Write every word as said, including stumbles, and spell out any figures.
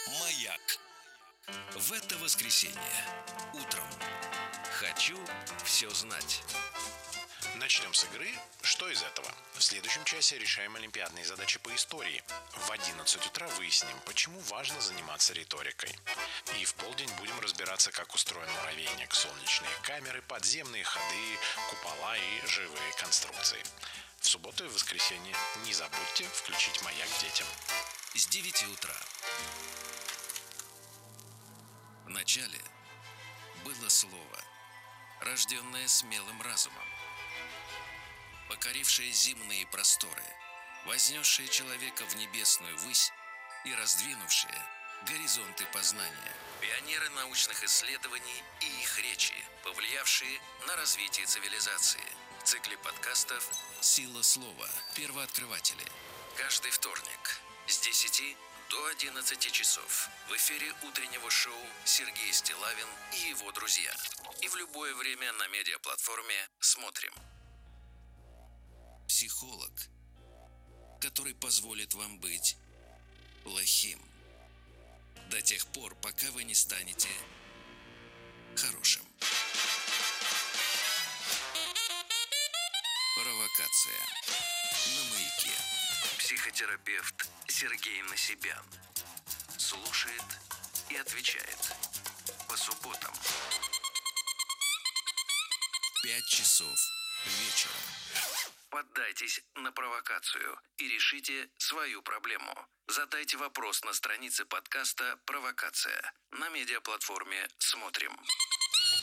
Маяк. В это воскресенье утром хочу все знать. Начнем с игры «Что из этого?». В следующем часе решаем олимпиадные задачи по истории. В одиннадцать утра выясним, почему важно заниматься риторикой. И в полдень будем разбираться, как устроен муравейник, солнечные камеры, подземные ходы, купола и живые конструкции. В субботу и воскресенье не забудьте включить «Маяк» детям. С девяти утра. В начале было слово, рожденное смелым разумом, покорившее земные просторы, вознесшее человека в небесную высь и раздвинувшее горизонты познания. Пионеры научных исследований и их речи, повлиявшие на развитие цивилизации. В цикле подкастов «Сила слова. Первооткрыватели». Каждый вторник с десяти до одиннадцати часов в эфире утреннего шоу Сергей Стиллавин и его друзья. И в любое время на медиаплатформе «Смотрим». Психолог, который позволит вам быть плохим до тех пор, пока вы не станете хорошим. Провокация на Маяке. Психотерапевт Сергей Насибян слушает и отвечает по субботам. Пять часов вечера. Поддайтесь на провокацию и решите свою проблему. Задайте вопрос на странице подкаста «Провокация» на медиаплатформе «Смотрим».